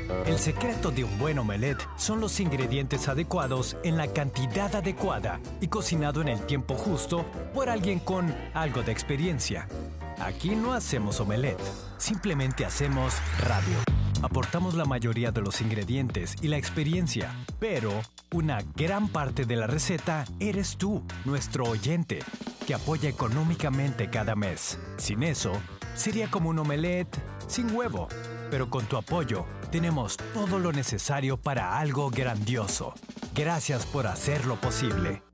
El secreto de un buen omelette son los ingredientes adecuados en la cantidad adecuada y cocinado en el tiempo justo por alguien con algo de experiencia. Aquí no hacemos omelette, simplemente hacemos radio. Aportamos la mayoría de los ingredientes y la experiencia, pero una gran parte de la receta eres tú, nuestro oyente, que apoya económicamente cada mes. Sin eso, sería como un omelette sin huevo. Pero con tu apoyo, tenemos todo lo necesario para algo grandioso. Gracias por hacerlo posible.